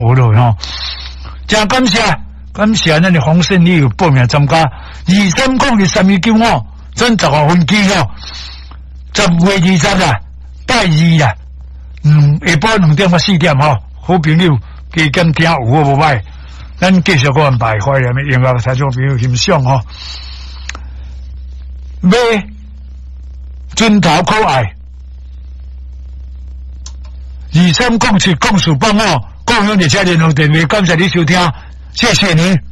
好咯吼，真感谢咱的黄胜利有报名参加23023295哦，咱15分机哦，10月20啊，拜2啦，下晡2点到4点吼，好朋友加减听有好无歹，咱继续个安排，欢迎音乐听众朋友欣赏吼。买尊头可爱2307共事帮哦，共享列车联络电话，感谢你收听，谢谢你。